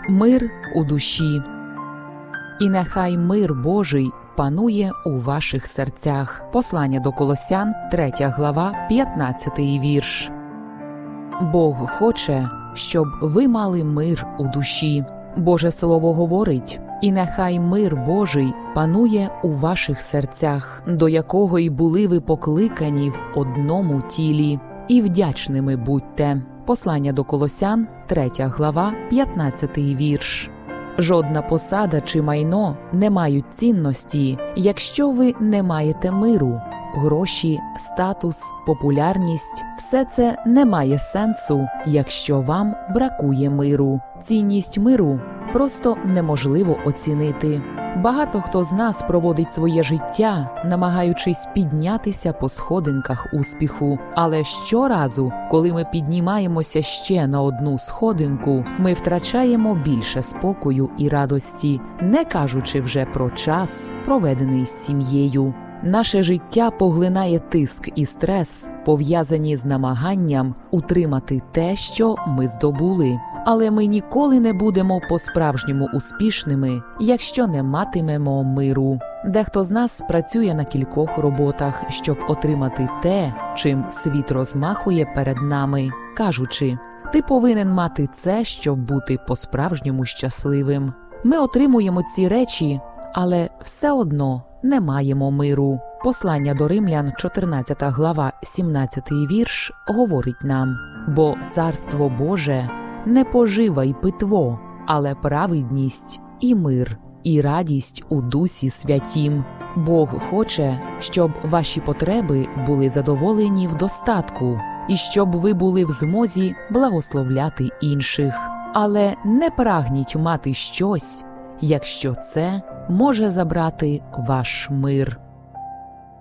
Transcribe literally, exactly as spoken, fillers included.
Мир у душі. І нехай мир Божий панує у ваших серцях. Послання до Колосян, третя глава, п'ятнадцятий вірш. Бог хоче, щоб ви мали мир у душі. Боже Слово говорить: «І нехай мир Божий панує у ваших серцях, до якого й були ви покликані в одному тілі, і вдячними будьте». Послання до Колосян, третя глава, п'ятнадцятий вірш. Жодна посада чи майно не мають цінності, якщо ви не маєте миру. Гроші, статус, популярність – все це не має сенсу, якщо вам бракує миру. Цінність миру просто неможливо оцінити. Багато хто з нас проводить своє життя, намагаючись піднятися по сходинках успіху. Але щоразу, коли ми піднімаємося ще на одну сходинку, ми втрачаємо більше спокою і радості, не кажучи вже про час, проведений з сім'єю. Наше життя поглинає тиск і стрес, пов'язані з намаганням утримати те, що ми здобули. Але ми ніколи не будемо по-справжньому успішними, якщо не матимемо миру. Дехто з нас працює на кількох роботах, щоб отримати те, чим світ розмахує перед нами, кажучи: «Ти повинен мати це, щоб бути по-справжньому щасливим». Ми отримуємо ці речі, але все одно не маємо миру. Послання до Римлян, чотирнадцята глава, сімнадцятий вірш, говорить нам: «Бо Царство Боже не пожива й питво, але праведність і мир, і радість у Дусі Святім». Бог хоче, щоб ваші потреби були задоволені в достатку, і щоб ви були в змозі благословляти інших. Але не прагніть мати щось, якщо це може забрати ваш мир.